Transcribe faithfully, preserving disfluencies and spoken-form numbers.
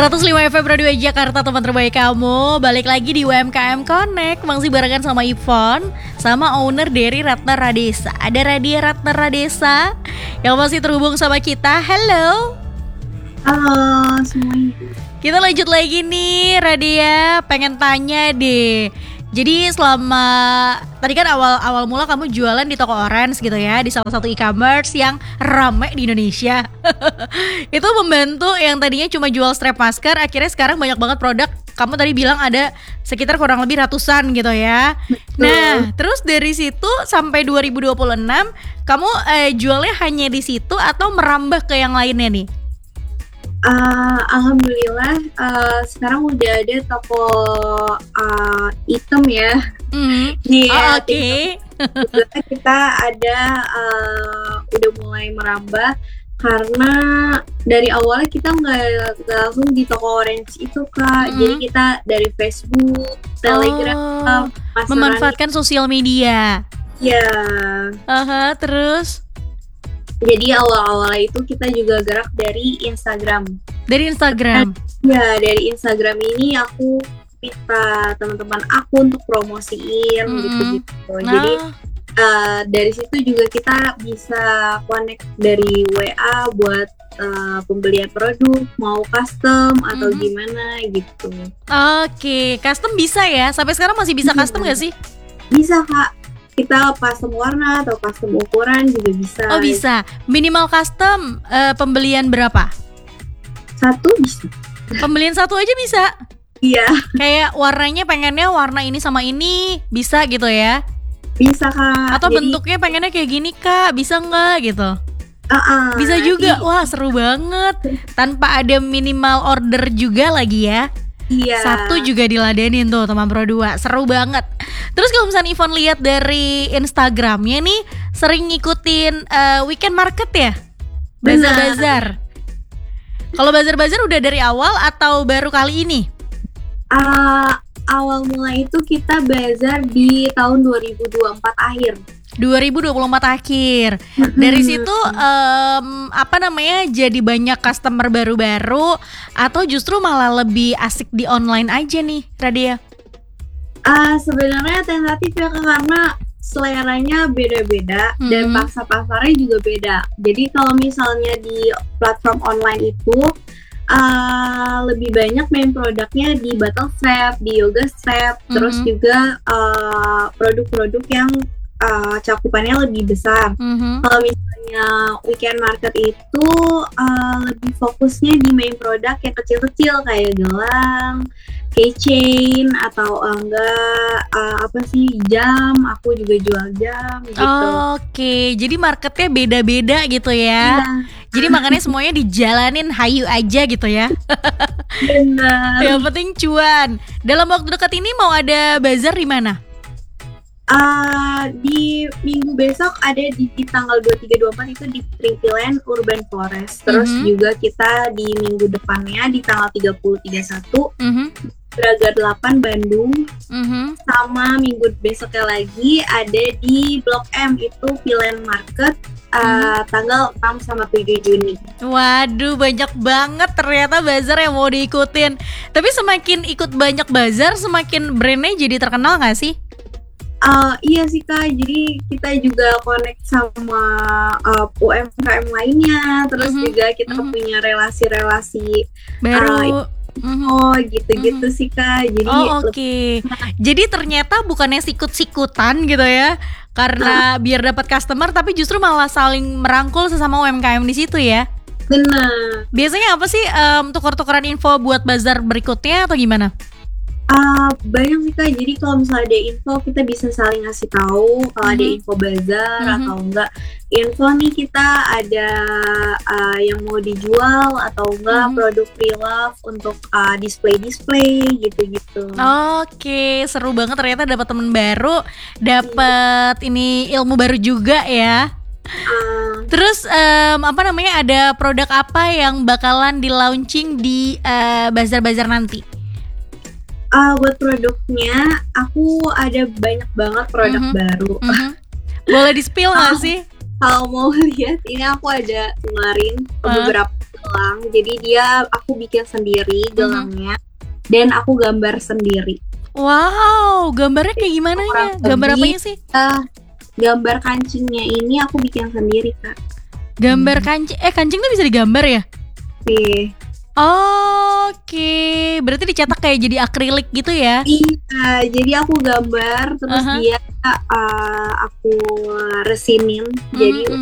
seratus lima F M Radio Jakarta, teman terbaik kamu. Balik lagi di U M K M Connect. Masih barengan sama Ivon, sama owner dari Ratna Radesa. Ada Radia Ratna Radesa yang masih terhubung sama kita. Hello. Halo semuanya. Kita lanjut lagi nih, Radia. Pengen tanya deh. Jadi selama tadi kan awal awal mula kamu jualan di toko Orange gitu ya, di salah satu e-commerce yang rame di Indonesia. Itu membantu yang tadinya cuma jual strap masker, akhirnya sekarang banyak banget produk. Kamu tadi bilang ada sekitar kurang lebih ratusan gitu ya. Betul. Nah, terus dari situ sampai dua ribu dua puluh enam kamu eh, jualnya hanya di situ atau merambah ke yang lainnya nih? Uh, Alhamdulillah uh, sekarang udah ada toko uh, item ya. Mm. Di Oh, uh, oke. Okay. Kita ada uh, udah mulai merambah karena dari awalnya kita nggak langsung di toko Orange itu Kak. Mm. Jadi kita dari Facebook, Telegram, oh, memanfaatkan sosial media. Ya. Aha, terus? Jadi awal-awal itu kita juga gerak dari Instagram. Dari Instagram? Ya, dari Instagram ini aku minta teman-teman aku untuk promosiin mm-hmm. gitu-gitu. Nah. Jadi uh, dari situ juga kita bisa connect dari W A buat uh, pembelian produk, mau custom atau mm-hmm. gimana gitu. Oke, custom bisa ya? Sampai sekarang masih bisa custom nggak sih? Bisa Kak. Kita custom warna atau custom ukuran juga bisa. Oh bisa. Minimal custom uh, pembelian berapa? Satu bisa. Pembelian satu aja bisa? Iya. Kayak warnanya pengennya warna ini sama ini, bisa gitu ya? Bisa Kak. Atau Jadi, bentuknya pengennya kayak gini Kak, bisa nggak gitu? Uh-uh, bisa juga. nanti, wah seru banget. Tanpa ada minimal order juga lagi ya? Iya. Satu juga diladenin tuh teman Pro dua. Seru banget. Terus kalau misalnya Ivon lihat dari Instagramnya nih, sering ngikutin uh, weekend market ya? Bazar-bazar. Kalau bazar-bazar udah dari awal atau baru kali ini? Uh, awal mula itu kita bazar di tahun dua ribu dua puluh empat akhir. dua ribu dua puluh empat akhir. Dari situ um, apa namanya jadi banyak customer baru-baru atau justru malah lebih asik di online aja nih, Radia? Uh, sebenarnya tentatif ya karena seleranya beda-beda mm-hmm. dan pangsa pasarnya juga beda. Jadi kalau misalnya di platform online itu uh, lebih banyak main produknya di bottle strap, di yoga strap, mm-hmm. terus juga uh, produk-produk yang Uh, cakupannya lebih besar. Mm-hmm. Kalau misalnya weekend market itu uh, lebih fokusnya di main produk yang kecil-kecil kayak gelang, keychain atau uh, enggak uh, apa sih jam. Aku juga jual jam gitu. Oh, Oke, okay. Jadi marketnya beda-beda gitu ya. Iya. Jadi makanya semuanya dijalanin hayu aja gitu ya. Benar. Yang penting cuan. Dalam waktu dekat ini mau ada bazar di mana? Uh, di minggu besok ada di, di tanggal dua puluh tiga dua puluh empat itu di Trintiland Urban Forest. Terus mm-hmm. juga kita di minggu depannya di tanggal tiga puluh tiga puluh satu mm-hmm. Braga delapan Bandung. Mm-hmm. Sama minggu besoknya lagi ada di Blok M itu Pilen Market uh, mm-hmm. tanggal enam sama tujuh Juni. Waduh, banyak banget ternyata bazar yang mau diikutin. Tapi semakin ikut banyak bazar semakin brandnya jadi terkenal gak sih? Uh, iya sih Kak, jadi kita juga connect sama uh, U M K M lainnya, terus mm-hmm. juga kita mm-hmm. punya relasi-relasi baru. Uh, mm-hmm. Oh gitu-gitu mm-hmm. sih Kak. Jadi oh oke. Okay. Jadi ternyata bukannya sikut-sikutan gitu ya, karena uh. biar dapat customer, tapi justru malah saling merangkul sesama U M K M di situ ya. Benar. Biasanya apa sih um, tukar-tukaran info buat bazar berikutnya atau gimana? Uh, banyak sih Kak, jadi kalau misalnya ada info kita bisa saling ngasih tahu kalau mm-hmm. ada info bazar mm-hmm. atau enggak info nih kita ada uh, yang mau dijual atau enggak mm-hmm. produk pre-love untuk uh, display-display gitu-gitu. Oke, seru banget ternyata dapat teman baru, dapat mm-hmm. ini ilmu baru juga ya. Uh, Terus um, apa namanya ada produk apa yang bakalan di launching di uh, bazar-bazar nanti? Uh, buat produknya, aku ada banyak banget produk mm-hmm. baru. Mm-hmm. Boleh di-spill nggak uh, sih? Kalau mau lihat, ini aku ada kemarin uh. beberapa gelang. Jadi dia aku bikin sendiri gelangnya dan aku gambar sendiri. Wow, gambarnya kayak gimana ya? Kurang Gambar lebih, apanya sih? eh, gambar kancingnya ini aku bikin sendiri, Kak. Gambar kancing. Eh, kancing tuh bisa digambar ya? Oke. Oke, berarti dicetak kayak jadi akrilik gitu ya? Iya, jadi aku gambar terus Aha. dia uh, aku resinin. Jadi Mhm.